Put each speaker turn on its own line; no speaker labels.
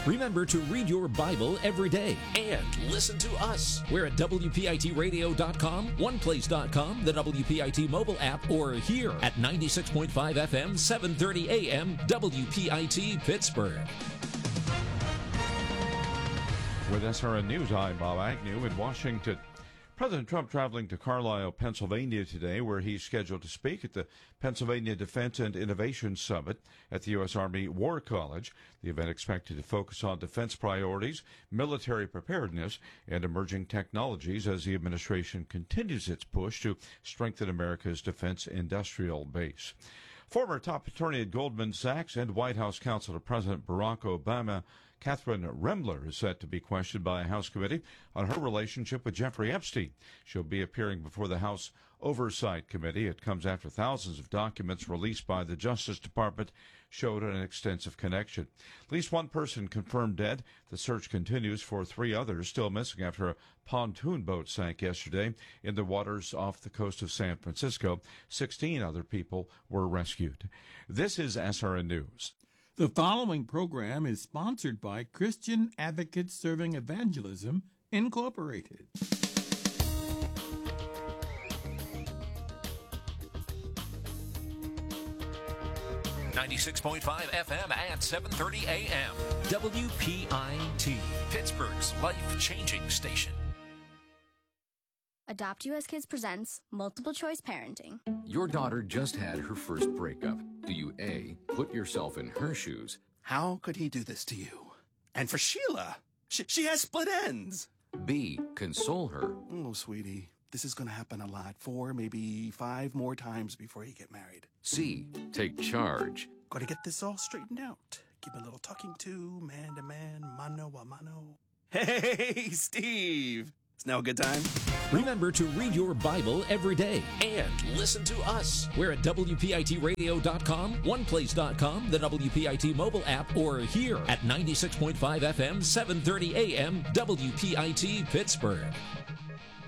Remember to read your Bible every day and listen to us. We're at WPITradio.com, OnePlace.com, the WPIT mobile app, or here at 96.5 FM, 730 AM, WPIT Pittsburgh.
With SRN News, I'm Bob Agnew in Washington. President Trump traveling to Carlisle, Pennsylvania today, where he's scheduled to speak at the Pennsylvania Defense and Innovation Summit at the U.S. Army War College. The event expected to focus on defense priorities, military preparedness, and emerging technologies as the administration continues its push to strengthen America's defense industrial base. Former top attorney at Goldman Sachs and White House counsel to President Barack Obama, Catherine Remler, is set to be questioned by a House committee on her relationship with Jeffrey Epstein. She'll be appearing before the House Oversight Committee. It comes after thousands of documents released by the Justice Department showed an extensive connection. At least one person confirmed dead. The search continues for 3 others still missing after a pontoon boat sank yesterday in the waters off the coast of San Francisco. 16 other people were rescued. This is SRN News.
The following program is sponsored by Christian Advocates Serving Evangelism, Incorporated.
96.5 FM at 730 AM. WPIT, Pittsburgh's life-changing station.
Adopt US Kids presents Multiple Choice Parenting.
Your daughter just had her first breakup. Do you A, put yourself in her shoes?
How could he do this to you? And for Sheila, she has split ends.
B, console her?
Oh, sweetie, this is going to happen a lot. 4, maybe 5 more times before you get married.
C, take charge?
Got to get this all straightened out. Give a little talking to, man to man, mano a mano. Hey, Steve! It's now a good time.
Remember to read your Bible every day and listen to us. We're at WPITradio.com, OnePlace.com, the WPIT mobile app, or here at 96.5 FM, 730 AM, WPIT Pittsburgh.